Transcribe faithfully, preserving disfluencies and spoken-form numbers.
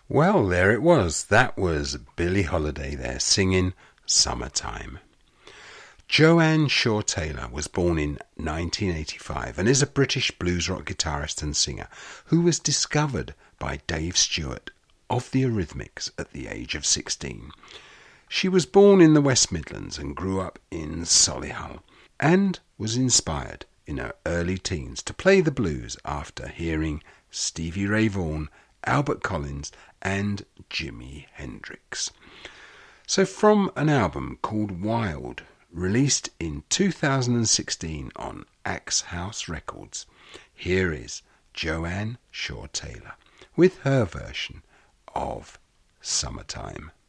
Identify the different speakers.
Speaker 1: Well, there it was. That was Billie Holiday there singing Summertime. Joanne Shaw Taylor was born in nineteen eighty-five and is a British blues rock guitarist and singer who was discovered by Dave Stewart of the Eurythmics at the age of sixteen. She was born in the West Midlands and grew up in Solihull, and was inspired in her early teens to play the blues after hearing Stevie Ray Vaughan, Albert Collins and Jimi Hendrix. So from an album called Wild, released in two thousand sixteen on Axe House Records, here is Joanne Shaw Taylor with her version of Summertime.